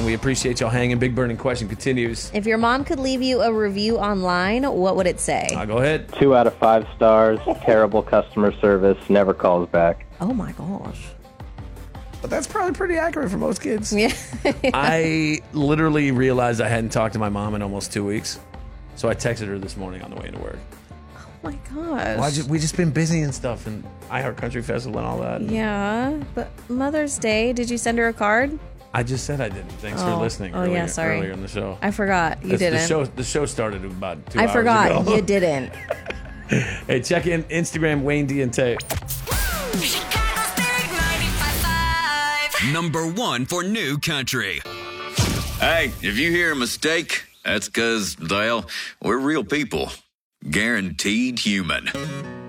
man. We appreciate y'all hanging. Big Burning Question continues. If your mom could leave you a review online, what would it say? Go ahead. 2 out of 5 stars. Terrible customer service. Never calls back. Oh, my gosh. But that's probably pretty accurate for most kids. Yeah. I literally realized I hadn't talked to my mom in almost 2 weeks. So I texted her this morning on the way to work. Oh, my gosh. We just been busy and stuff, and iHeart Country Festival and all that. Yeah, but Mother's Day, did you send her a card? I just said I didn't. Thanks for listening sorry. earlier in the show. I forgot. You didn't. The show started about 2 I hours forgot. ago. You didn't. Hey, check in Instagram, Wayne D and Tay. Chicago's Big 95.5. Number 1 for New Country. Hey, if you hear a mistake, that's because, well, we're real people. Guaranteed human.